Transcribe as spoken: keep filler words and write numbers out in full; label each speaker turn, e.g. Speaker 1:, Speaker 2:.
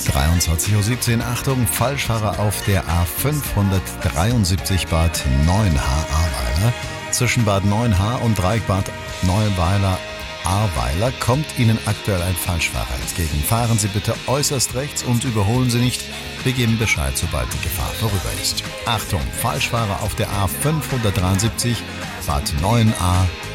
Speaker 1: dreiundzwanzig Uhr siebzehn. Achtung, Falschfahrer auf der A fünfhundertdreiundsiebzig Bad Neuenahr-Ahrweiler. Zwischen Bad Neuenahr und Dreieck Bad Neuweiler-Ahrweiler kommt Ihnen aktuell ein Falschfahrer entgegen. Fahren Sie bitte äußerst rechts und überholen Sie nicht. Wir geben Bescheid, sobald die Gefahr vorüber ist. Achtung, Falschfahrer auf der A fünfhundertdreiundsiebzig Bad Neuenahr-Ahrweiler.